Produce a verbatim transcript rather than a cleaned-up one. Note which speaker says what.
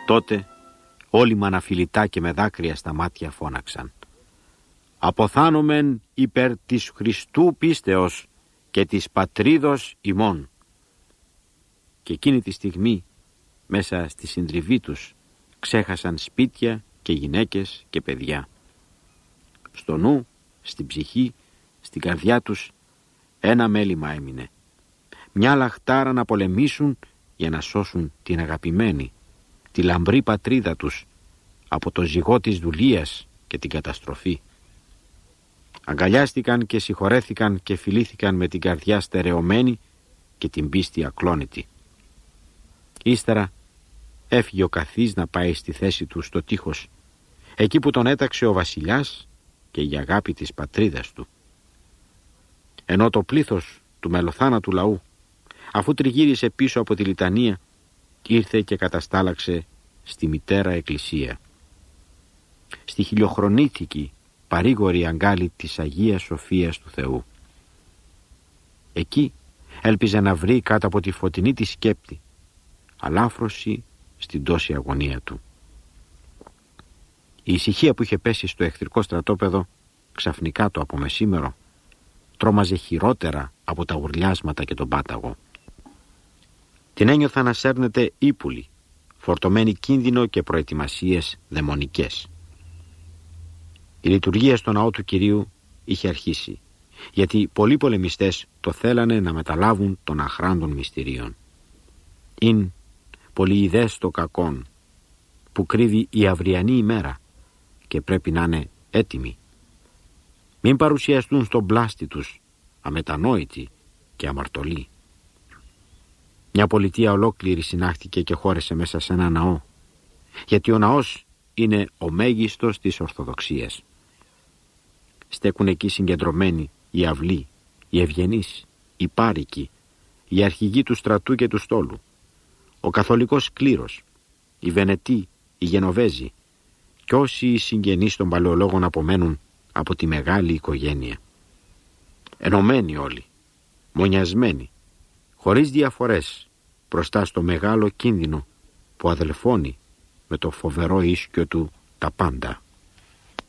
Speaker 1: Τότε όλοι μαναφιλητά και με δάκρυα στα μάτια φώναξαν: «Αποθάνομεν υπέρ της Χριστού πίστεως και της πατρίδος ημών». Και εκείνη τη στιγμή, μέσα στη συντριβή τους, ξέχασαν σπίτια και γυναίκες και παιδιά. Στο νου, στην ψυχή, στην καρδιά τους ένα μέλημα έμεινε. Μια λαχτάρα να πολεμήσουν για να σώσουν την αγαπημένη, τη λαμπρή πατρίδα τους από το ζυγό της δουλείας και την καταστροφή. Αγκαλιάστηκαν και συγχωρέθηκαν και φιλήθηκαν με την καρδιά στερεωμένη και την πίστη ακλόνητη. Ύστερα έφυγε ο καθής να πάει στη θέση του στο τείχος, εκεί που τον έταξε ο βασιλιάς και η αγάπη της πατρίδας του. Ενώ το πλήθος του μελοθάνατου λαού, αφού τριγύρισε πίσω από τη λιτανία, ήρθε και καταστάλαξε στη μητέρα εκκλησία, στη χιλιοχρονήθικη παρήγορη αγκάλη της Αγίας Σοφίας του Θεού. Εκεί έλπιζε να βρει κάτω από τη φωτεινή τη σκέπτη αλάφρωση στην τόση αγωνία του. Η ησυχία που είχε πέσει στο εχθρικό στρατόπεδο ξαφνικά το απομεσήμερο τρόμαζε χειρότερα από τα ουρλιάσματα και τον πάταγο. Την ένιωθα να σέρνεται ύπουλη, φορτωμένη κίνδυνο και προετοιμασίες δαιμονικές. Η λειτουργία στο ναό του Κυρίου είχε αρχίσει, γιατί πολλοί πολεμιστές το θέλανε να μεταλάβουν των αχράντων μυστηρίων. «Ειν πολυειδές το κακόν» που κρύβει η αυριανή ημέρα και πρέπει να είναι έτοιμοι. Μην παρουσιαστούν στον πλάστη τους αμετανόητοι και αμαρτωλοί. Μια πολιτεία ολόκληρη συνάχθηκε και χώρεσε μέσα σε ένα ναό, γιατί ο ναός είναι ο μέγιστος της Ορθοδοξίας. Στέκουν εκεί συγκεντρωμένοι οι αυλοί, οι ευγενείς, οι πάρικοι, οι αρχηγοί του στρατού και του στόλου, ο καθολικός κλήρος, οι Βενετοί, οι Γενοβέζοι και όσοι οι συγγενείς των παλαιολόγων απομένουν από τη μεγάλη οικογένεια. Ενωμένοι όλοι, μονιασμένοι, χωρίς διαφορές, μπροστά στο μεγάλο κίνδυνο που αδελφώνει με το φοβερό ίσκιο του τα πάντα.